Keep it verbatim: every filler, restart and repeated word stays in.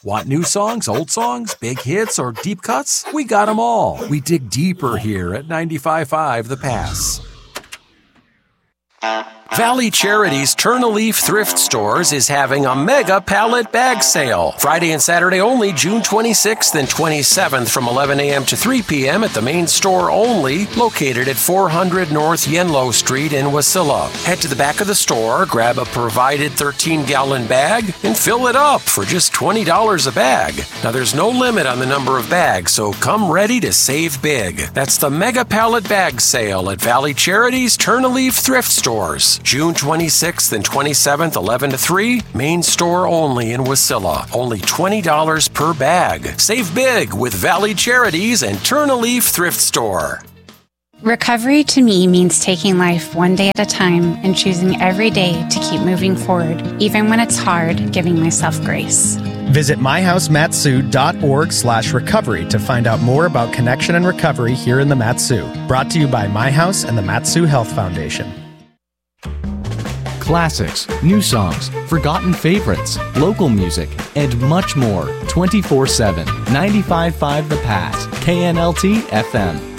Want new songs, old songs, big hits, or deep cuts? We got them all. We dig deeper here at ninety-five point five The Pass. Valley Charities Turn-a-Leaf Thrift Stores is having a mega pallet bag sale. Friday and Saturday only, June twenty-sixth and twenty-seventh from eleven a.m. to three p.m. at the main store only, located at four hundred North Yenlo Street in Wasilla. Head to the back of the store, grab a provided thirteen-gallon bag, and fill it up for just twenty dollars a bag. Now, there's no limit on the number of bags, so come ready to save big. That's the mega pallet bag sale at Valley Charities Turn-a-Leaf Thrift Stores. June twenty-sixth and twenty-seventh, eleven to three, main store only in Wasilla. Only twenty dollars per bag. Save big with Valley Charities and Turn-a-Leaf Thrift Store. Recovery to me means taking life one day at a time and choosing every day to keep moving forward, even when it's hard, giving myself grace. Visit myhousematsu.org slash recovery to find out more about connection and recovery here in the Matsu. Brought to you by My House and the Matsu Health Foundation. Classics, new songs, forgotten favorites, local music, and much more twenty-four seven. ninety-five point five The Pass, K N L T F M.